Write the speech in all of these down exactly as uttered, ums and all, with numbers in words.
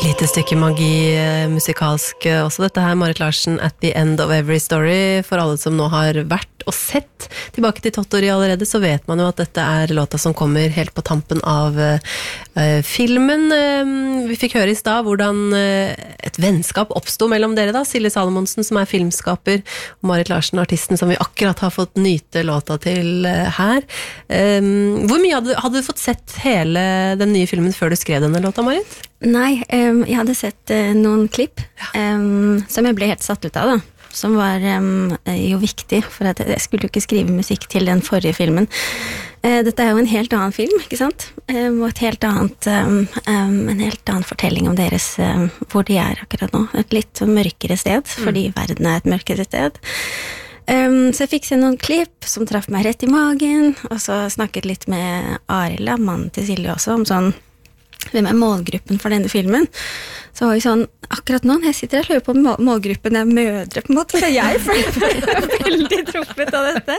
lite stykke magi musikalsk også dette her, Marit Larsen, At the End of Every Story. For alle som nå har vært og sett tilbake til Tottori allerede, så vet man jo at dette er låta som kommer helt på tampen av uh, filmen. Uh, vi fikk høre i sted hvordan uh, et vennskap oppstod mellom dere da, Silje Salomonsen som er filmskaper, og Marit Larsen, artisten som vi akkurat har fått nyte låta til uh, her. Um, hvor mye hadde, hadde du fått sett hele den nye filmen før du skrev denne låta, Marit? Nei, um, jeg hadde sett uh, noen klipp um, som jeg ble helt satt ut av da, som var um, jo viktig, for at jeg skulle jo ikke skrive musikk til den forrige filmen. Uh, dette er jo en helt annen film, ikke sant? Um, og et helt annet, um, um, en helt annen fortelling om deres, um, hvor de er akkurat nå. Et litt mørkere sted, fordi mm. verden er et mørkere sted. Um, så jeg fikk se noen klipp som traff meg rett i magen, og så snakket litt med Arild, mannen til Silje også, om sånn, hvem er målgruppen for denne filmen? Så var vi sånn, akkurat nå, når jeg sitter og hører på målgruppen, er mødre på en måte, så jeg føler veldig truffet av dette.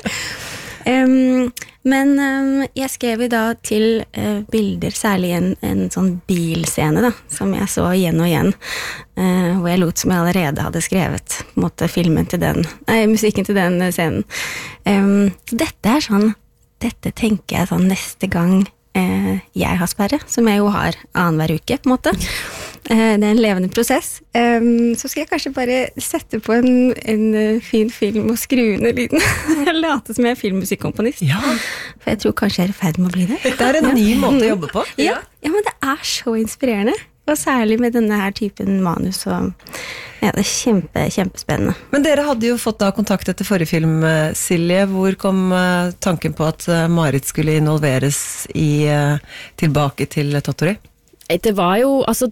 Um, men um, jeg skrev jo da til uh, bilder, særlig en, en sånn bilscene da, som jeg så igjen og igjen, uh, hvor jeg lot som jeg allerede hadde skrevet på en måte, filmen til den, nei, musikken til den scenen. Um, dette er sånn, dette tenker jeg sånn neste gang jeg har sperre, som jeg jo har annen hver uke, på en måte. Det er en levende prosess. Så skal jeg kanskje bare sette på en, en fin film og skru ned lyden. Late som jeg er filmmusikkomponist. Ja. For jeg tror kanskje jeg er i ferd med å bli det. Det er en ny måte å jobbe på. Ja, ja, men det er så inspirerende. Og særlig med denne her typen manus. Og, ja, det er kjempe, kjempespennende. Men dere hadde jo fått da kontakt etter forrige film, Silje. Hvor kom tanken på at Marit skulle involveres i tilbake til Tottori? Det var jo, altså...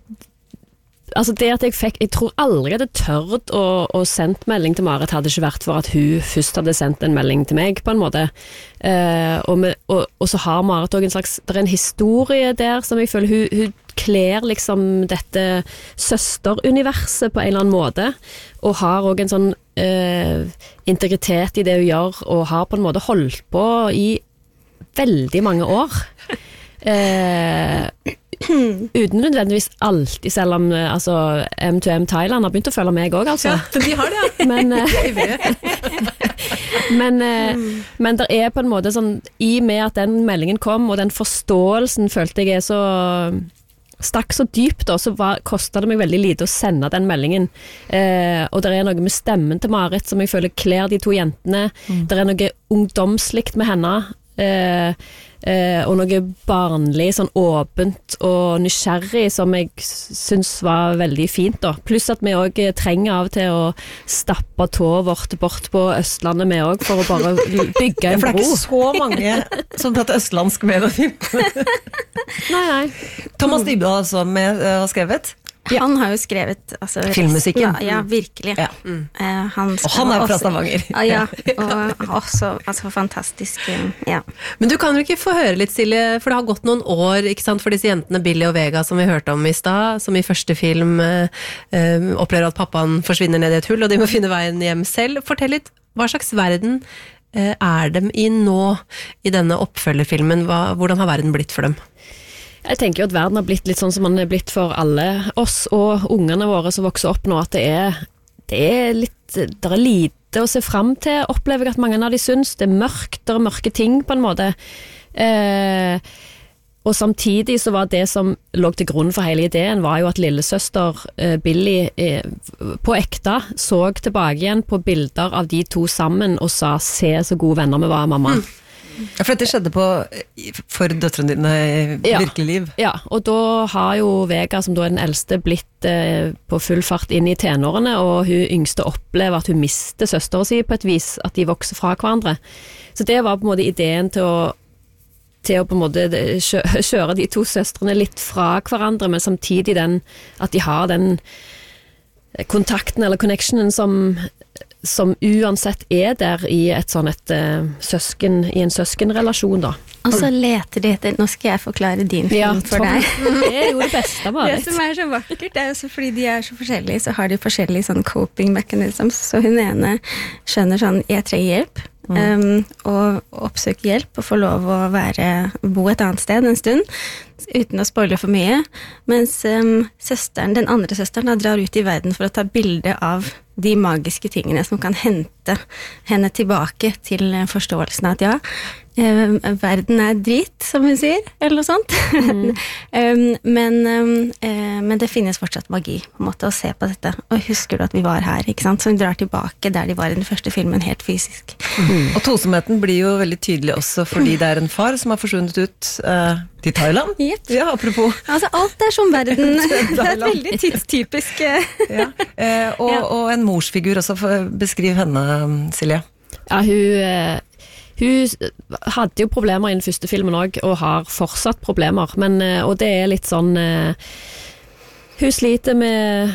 Altså det at jeg fikk, jeg tror aldri jeg hadde tørt å, å sendt melding til Marit hadde ikke vært for at hun først hadde sendt en melding til meg på en måte. Eh, og, med, og, og så har Marit også en slags, det er en historie der som jeg føler hun, hun kler liksom dette søsteruniverset på en eller annen måte, og har også en sånn eh, integritet i det hun gjør, og har på en måte holdt på i veldig mange år. Eh, uten nødvendigvis alltid, selv om altså, M to M Thailand har begynt å følge meg også, altså. Ja, de har det, ja. Men, men, mm. men det er på en måte sånn, i og med at den meldingen kom, og den forståelsen følte jeg er så stakk så dypt da, så var, kostet det meg veldig lite å sende den meldingen. Eh, og det er noe med stemmen til Marit som jeg føler kler de to jentene. Mm. Det er noe ungdomslikt med henne. Eh, eh, og noe barnlig, sånn åpent og nysgjerrig som jeg synes var veldig fint da. Pluss at vi også trenger av og til å stappe tået vårt bort på Østlandet med også, for å bare bygge en bro. For det er ikke så mange som prater østlandsk med og film. Nei, nei. Thomas Dybdahl altså med uh, har skrevet? Ja. Han har jo skrevet altså, filmmusikken. Ja, ja virkelig. Ja. Mm. Uh, han og han er fra Stavanger. Ja, og også altså, fantastisk. Ja. Men du kan jo ikke få høre litt, Silje, for det har gått noen år, ikke sant, for disse jentene Billy og Vega som vi hørte om i stad, som i første film uh, uh, opplever at pappaen forsvinner ned i et hull, og de må finne veien hjem selv. Fortell litt, hva slags verden uh, er dem i nå, i denne oppfølgerfilmen? Hva, hvordan har verden blitt for dem? Jeg tenker jo at verden har blitt litt sånn som den er blitt for alle oss og ungene våre som vokser opp nå, at det er, det er litt, det er lite å se frem til, opplever jeg at mange av de syns, det er mørkt, det er mørke ting på en måte. Eh, og samtidig så var det som lå til grunn for hele ideen, var jo at lillesøster eh, Billy eh, på ekte så tilbake igjen på bilder av de to sammen og sa, se så gode venner vi var, mamma. Mm. Ja, for dette skjedde på, for døtrene dine i ja, virkelig liv. Ja, og da har jo Vega, som da er den eldste, blitt eh, på full fart inn i tenårene, og hun yngste opplever at hun mister søsteren sin på et vis, at de vokser fra hverandre. Så det var på en måte ideen til å, til å på en måte kjøre de to søstrene litt fra hverandre, men samtidig den, at de har den kontakten eller connectionen som som uansett er der i et sånn et uh, søsken, i en søskenrelasjon da. Og så leter de etter, nå skal jeg forklare din film ja, for deg. Det er jo det beste, Marit. Det som er så vakkert, det er jo så fordi de er så forskjellige, så har de forskjellige sånn coping mechanisms, så hun ene skjønner sånn, jeg trenger hjelp, mm. um, og oppsøker hjelp, og får lov å være, bo et annet sted en stund. uten å spoile for mye, mens um, søsteren, den andre søsteren da, drar ut i verden for å ta bilde av de magiske tingene som kan hente henne tilbake til forståelsen av at ja, eh, verden er drit, som hun sier, eller noe sånt. Mm. um, men, um, eh, men det finnes fortsatt magi på en måte å se på dette. Og husker du at vi var her, ikke sant? Så hun drar tilbake der de var i den første filmen, helt fysisk. Mm. Og tosomheten blir jo veldig tydelig også fordi det er en far som har forsvunnet ut eh, til Thailand. Yep. Ja, apropos. Altså, alt er som verden. Det er et veldig tidstypisk. Ja. Eh, og, ja. og en morsfigur også, beskriv henne, Silje. Ja, hun, hun hadde jo problemer i den første filmen også, og har fortsatt problemer, men, og det er litt sånn, hun sliter med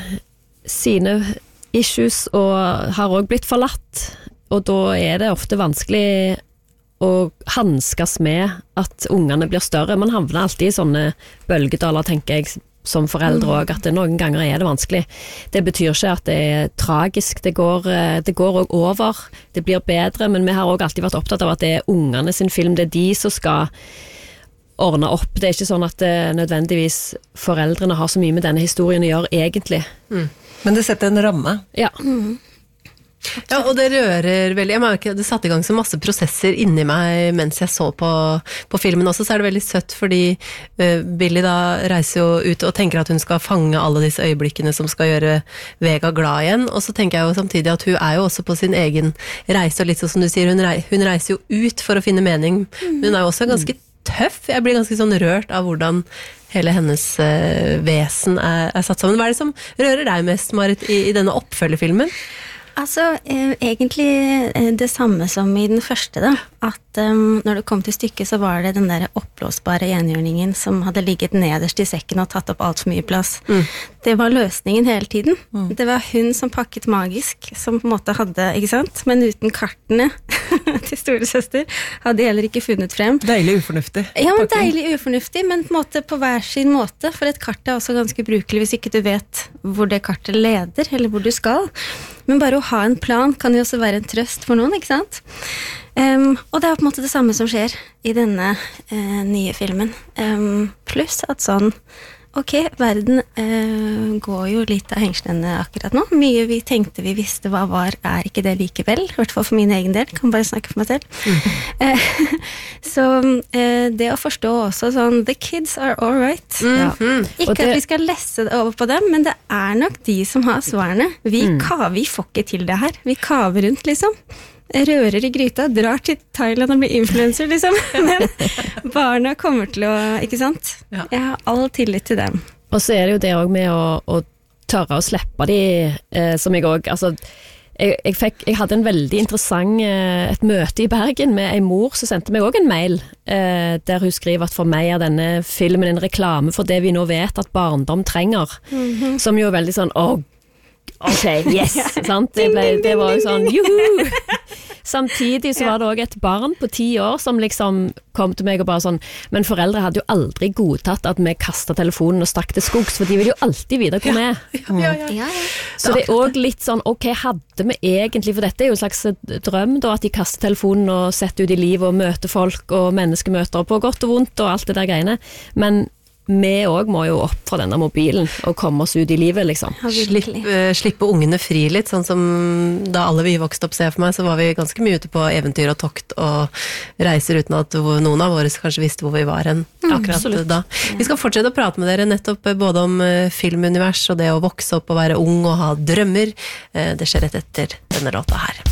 sine issues, og har også blitt forlatt, og da er det ofte vanskelig å hanskes med at ungene blir større. Man havner alltid i sånne bølgedaler, tenker jeg, som foreldre også, at det noen ganger er det vanskelig. Det betyr ikke at det er tragisk, det går, det går også over, det blir bedre, men vi har også alltid vært opptatt av at det er ungene sin film, det er de som skal ordne opp. Det er ikke sånn at det nødvendigvis foreldrene har så mye med denne historien å gjøre, egentlig. Mm. Men det setter en ramme. Ja. Mm. Ja, og det rører veldig, jeg merker det satte i gang så masse prosesser inni meg mens jeg så på, på filmen også, så er det veldig søtt fordi uh, Billy da reiser jo ut og tenker at hun skal fange alle disse øyeblikkene som skal gjøre Vega glad igjen, og så tenker jeg jo samtidig at hun er jo også på sin egen reise, og litt sånn som du sier, hun, rei, hun reiser jo ut for å finne mening, hun er jo også ganske tøff, jeg blir ganske sånn rørt av hvordan hele hennes uh, vesen er, er satt sammen. Hva er det som rører deg mest, Marit, i, i denne oppfølgefilmen? Altså, eh, egentlig eh, det samme som i den første da, at um, når det kom til stykket så var det den der oppblåsbare enhjørningen som hadde ligget nederst i sekken og tatt opp alt for mye plass. Mm. Det var løsningen hele tiden. Mm. Det var hun som pakket magisk, som på en måte hadde, ikke sant? Men uten kartene til store søster hadde de heller ikke funnet frem. Deilig ufornuftig. Ja, men deilig ufornuftig, men på en måte på hver sin måte, for et kart er også ganske brukelig hvis ikke du vet hvor det kartet leder, eller hvor du skal. Men bare å ha en plan kan jo også være en trøst for noen, ikke sant? Um, og det er på en måte det samme som skjer i denne uh, nye filmen. Um, pluss at sånn, ok, verden uh, går jo litt av hengslene akkurat nå. Mye vi tenkte vi visste hva var, er ikke det likevel. I hvert fall for min egen del, kan bare snakke for meg selv. Mm. Uh, så uh, det å forstå også sånn, the kids are all right. Mm-hmm. Ja. Ikke det, at vi skal lesse det over på dem, men det er nok de som har svarene. Vi, mm. ka, vi får ikke til det her. Vi kaver rundt, liksom. Rører i gryta, drar til Thailand og blir influencer, liksom. Men barna kommer til å, ikke sant? Ja. Jeg har all tillit til dem. Og så er det jo det også med å, å tørre å slippe de, eh, som jeg også, altså, jeg, jeg, fikk, jeg hadde en veldig interessant, eh, et møte i Bergen med en mor som sendte meg også en mail, eh, der hun skriver at for meg er denne filmen en reklame for det vi nå vet at barndom trenger, mm-hmm. som jo er veldig sånn, åh, ok, yes, sant? Det, ble, det var jo sånn, juhu! Samtidig så var det også et barn på ti år som liksom kom til meg og bare sånn, men foreldre hadde jo aldri godtatt at vi kastet telefonen og stakk til skogs, for de ville jo alltid vite hvor vi er. Ja, ja, ja. Så det er også litt sånn, ok, hadde vi egentlig, for dette er jo en slags drøm da, at de kaster telefonen og setter ut i livet og møter folk og menneskemøter på godt og vondt og alt det der greiene, men vi også må jo opp fra denne mobilen og komme oss ut i livet, liksom. Slipp, uh, slippe ungene fri litt, sånn som da alle vi vokste opp, ser for meg, så var vi ganske mye ute på eventyr og tokt og reiser uten at noen av våre kanskje visste hvor vi var hen akkurat mm, da. Vi skal fortsette å prate med dere nettopp både om uh, filmunivers og det å vokse opp og være ung og ha drømmer. Uh, det skjer rett etter denne låta her.